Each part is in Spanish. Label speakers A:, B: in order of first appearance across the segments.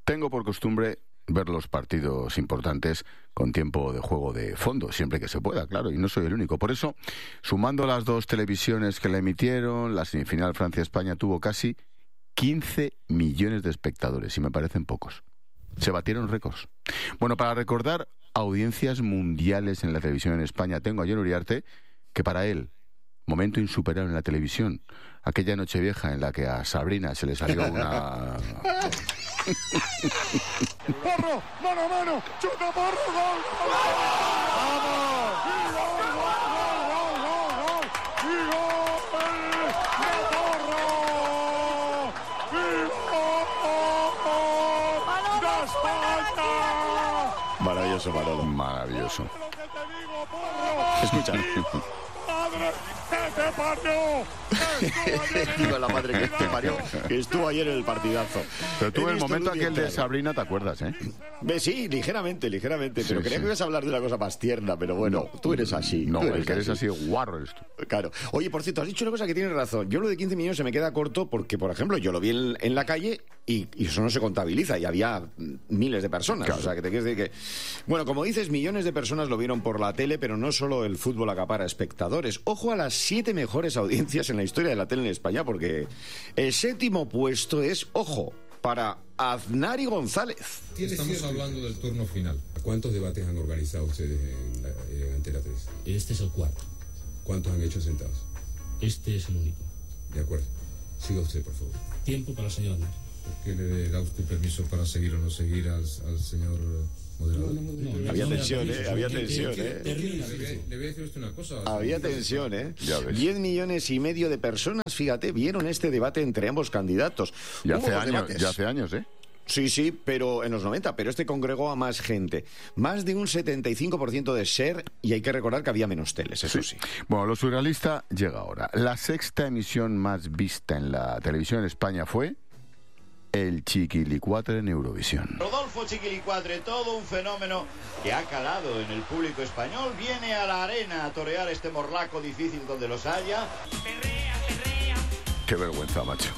A: Tengo por costumbre ver los partidos importantes con tiempo de juego de fondo, siempre que se pueda, claro, y no soy el único. Por eso, sumando las dos televisiones que la emitieron, la semifinal Francia-España tuvo casi 15 millones de espectadores, y me parecen pocos. Se batieron récords. Bueno, para recordar audiencias mundiales en la televisión en España, tengo a Jon Uriarte, que para él, momento insuperable en la televisión, aquella Nochevieja en la que a Sabrina se le salió una...
B: ¡Porro! ¡Mano a mano! ¡Chuta, Porro! ¡Gol! ¡Vamos! ¡Y gol, gol, gol, gol! ¡Y gol! ¡De Porro! ¡Y gol! ¡De España!
A: Maravilloso, Manolo. Maravilloso.
B: Escucha. ¡Madre que te parió!
C: Viva la madre que te parió, que estuvo ayer en el partidazo.
A: Pero tú, el momento aquel de Sabrina, ¿te acuerdas, eh?
C: Sí, ligeramente, pero creía que ibas a hablar de una cosa más tierna, pero bueno, tú eres así.
A: No,
C: eres
A: el que eres así, guarro eres tú.
C: Claro. Oye, por cierto, has dicho una cosa que tienes razón. Yo lo de 15 millones se me queda corto porque, por ejemplo, yo lo vi en la calle y eso no se contabiliza y había miles de personas. Claro. O sea, que te quieres decir que... Bueno, como dices, millones de personas lo vieron por la tele, pero no solo el fútbol acapara espectadores. Ojo a las 7 mejores audiencias en la historia de la tele en España, porque el 7º puesto es, ojo, para Aznari González.
D: Estamos hablando del turno final. ¿Cuántos debates han organizado ustedes en Antena 3?
E: Este es el 4.
D: ¿Cuántos han hecho sentados?
E: Este es el único.
D: De acuerdo. Siga usted, por favor.
E: Tiempo para el señor Aznar.
D: ¿Por qué le da usted permiso para seguir o no seguir al señor moderador?
C: No, había tensión, había tensión,
D: Le voy a decir usted una cosa.
C: Había tensión,
A: 10,5
C: millones de personas, fíjate, vieron este debate entre ambos candidatos.
A: Ya hace años, ¿eh?
C: Sí, pero en los 90, pero este congregó a más gente. Más de un 75% de share, y hay que recordar que había menos teles, eso sí.
A: Bueno, lo surrealista llega ahora. La 6ª emisión más vista en la televisión en España fue el Chiquilicuatre en Eurovisión.
F: Rodolfo Chiquilicuatre, todo un fenómeno que ha calado en el público español, viene a la arena a torear este morlaco difícil donde los haya.
A: Qué vergüenza, macho.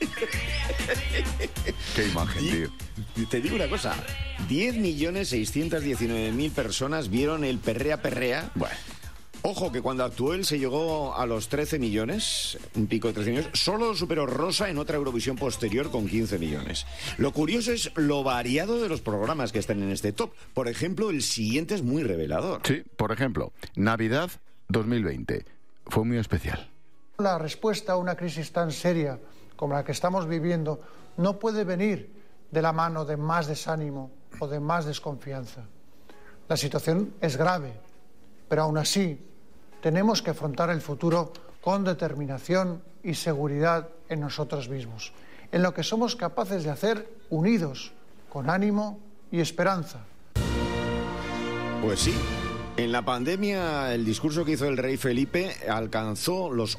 A: Qué imagen, tío.
C: Te digo una cosa, 10.619.000 personas vieron el Perrea Perrea.
A: Bueno.
C: Ojo, que cuando actuó él se llegó a los 13 millones, un pico de 13 millones. Solo superó Rosa en otra Eurovisión posterior con 15 millones. Lo curioso es lo variado de los programas que están en este top. Por ejemplo, el siguiente es muy revelador.
A: Sí, por ejemplo, Navidad 2020. Fue muy especial.
G: La respuesta a una crisis tan seria como la que estamos viviendo no puede venir de la mano de más desánimo o de más desconfianza. La situación es grave, pero aún así tenemos que afrontar el futuro con determinación y seguridad en nosotros mismos, en lo que somos capaces de hacer unidos, con ánimo y esperanza.
C: Pues sí. En la pandemia, el discurso que hizo el rey Felipe alcanzó los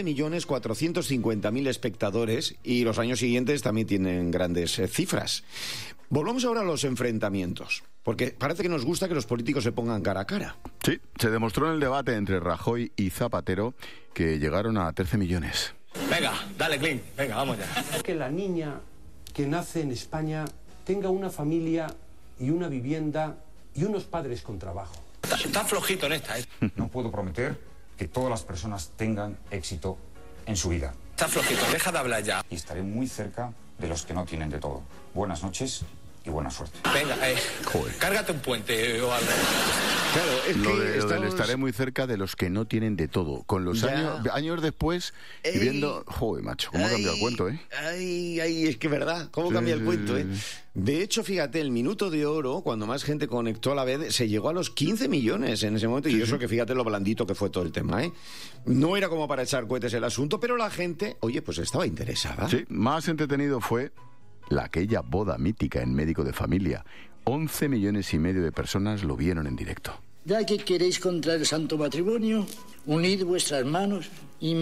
C: 11.450.000 espectadores y los años siguientes también tienen grandes cifras. Volvamos ahora a los enfrentamientos, porque parece que nos gusta que los políticos se pongan cara a cara.
A: Sí, se demostró en el debate entre Rajoy y Zapatero que llegaron a 13 millones.
H: Venga, dale, Clint, venga, vamos ya.
I: Que la niña que nace en España tenga una familia y una vivienda y unos padres con trabajo.
H: Está flojito en esta, ¿eh?
J: No puedo prometer que todas las personas tengan éxito en su vida.
H: Está flojito, deja de hablar ya.
J: Y estaré muy cerca de los que no tienen de todo. Buenas noches y buena suerte.
H: Venga, cárgate un puente o algo.
C: Claro, es
A: lo
C: que
A: del estaré muy cerca de los que no tienen de todo. Con los años después y viendo... Joder, macho, cómo cambia el cuento, ¿eh?
C: Es que verdad, cómo cambia el cuento, ¿eh? De hecho, fíjate, el minuto de oro, cuando más gente conectó a la vez, se llegó a los 15 millones en ese momento. Y eso que fíjate lo blandito que fue todo el tema, ¿eh? No era como para echar cohetes el asunto, pero la gente, oye, pues estaba interesada.
A: Sí, más entretenido fue aquella boda mítica en Médico de Familia. 11,5 millones de personas lo vieron en directo.
K: Ya que queréis contraer el santo matrimonio, unid vuestras manos y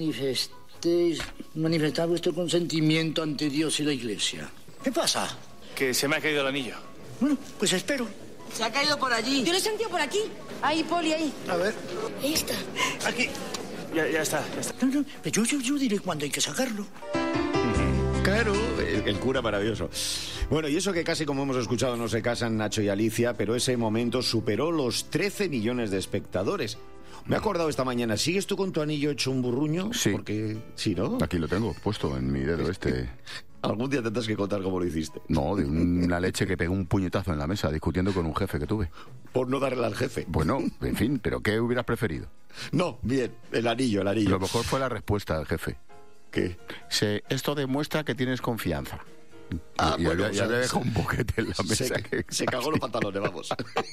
K: manifestad vuestro consentimiento ante Dios y la Iglesia. ¿Qué pasa?
H: Que se me ha caído el anillo.
K: Bueno, pues espero.
L: Se ha caído por allí. Yo lo he sentido por aquí. Ahí, Poli, ahí.
K: A ver.
L: Ahí está.
H: Aquí. Ya está.
K: No, yo diré cuándo hay que sacarlo.
C: Claro, el cura maravilloso. Bueno, y eso que casi, como hemos escuchado, no se casan Nacho y Alicia, pero ese momento superó los 13 millones de espectadores. Me he acordado esta mañana, ¿sigues tú con tu anillo hecho un burruño?
A: Sí.
C: Porque, sí, ¿no?
A: Aquí lo tengo, puesto en mi dedo este.
C: Algún día tendrás que contar cómo lo hiciste.
A: No, de una leche que pegó un puñetazo en la mesa discutiendo con un jefe que tuve.
C: Por no darle al jefe.
A: Bueno, en fin, ¿pero qué hubieras preferido?
C: No, bien, el anillo.
A: Lo mejor fue la respuesta del jefe.
C: ¿Qué?
A: Esto demuestra que tienes confianza.
C: Ah,
A: y
C: bueno,
A: había dejado un boquete en la mesa.
C: Se cagó los pantalones, vamos.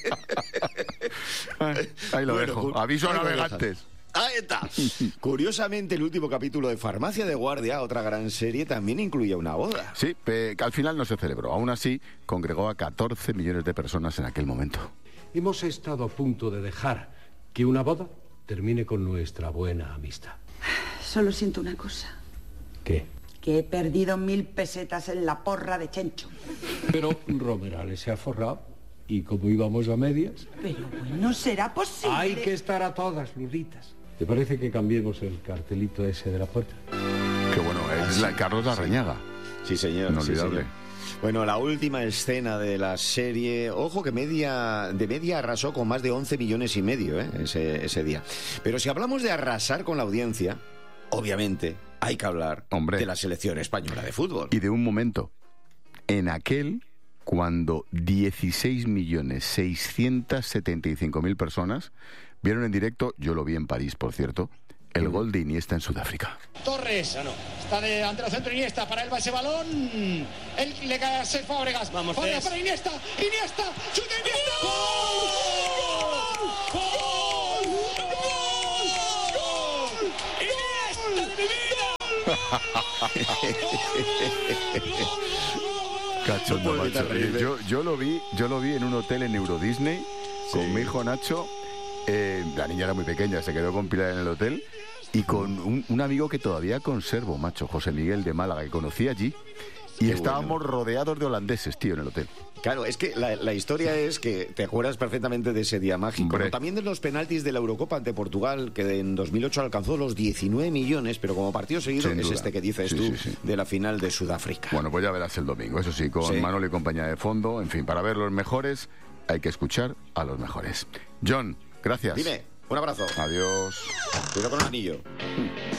A: Ahí lo dejo. Aviso a navegantes.
C: Ahí está. Curiosamente, el último capítulo de Farmacia de Guardia, otra gran serie, también incluía una boda.
A: Sí, que al final no se celebró. Aún así, congregó a 14 millones de personas en aquel momento.
I: Hemos estado a punto de dejar que una boda termine con nuestra buena amistad.
L: Solo siento una cosa.
I: ¿Qué?
L: Que he perdido 1000 pesetas en la porra de Chencho.
I: Pero Romerales se ha forrado. Y como íbamos a medias...
L: Pero bueno, será posible.
I: Hay que estar a todas, Luritas. ¿Te parece que cambiemos el cartelito ese de la puerta?
A: Qué bueno, es la Carlos Larrañaga.
C: Sí, señor.
A: Inolvidable.
C: Sí, señor. Bueno, la última escena de la serie, ojo que de media arrasó con más de 11 millones y medio ese día. Pero si hablamos de arrasar con la audiencia, obviamente hay que hablar de la selección española de fútbol.
A: Y de un momento, en aquel, cuando 16.675.000 personas vieron en directo, yo lo vi en París, por cierto, el gol de Iniesta en Sudáfrica.
B: Torres, está ante el centro Iniesta, para él va ese balón, él le cae a Cesc Fábregas,
H: vamos
B: Fábregas para Iniesta, chuta Iniesta, ¡gol! ¡Iniesta de mi vida!
A: Cachondo, macho. Yo lo vi en un hotel en Euro Disney con mi hijo Nacho. La niña era muy pequeña, se quedó con Pilar en el hotel. Y con un amigo que todavía conservo, macho, José Miguel de Málaga, que conocí allí. Y estábamos rodeados de holandeses, tío, en el hotel.
C: Claro, es que la historia es que te acuerdas perfectamente de ese día mágico. Pero también de los penaltis de la Eurocopa ante Portugal, que en 2008 alcanzó los 19 millones, pero como partido seguido es este que dices tú, de la final de Sudáfrica.
A: Bueno, pues ya verás el domingo, eso sí, con Manolo y compañía de fondo. En fin, para ver los mejores hay que escuchar a los mejores. John, gracias.
C: Dime, un abrazo.
A: Adiós.
C: Cuidado con el anillo.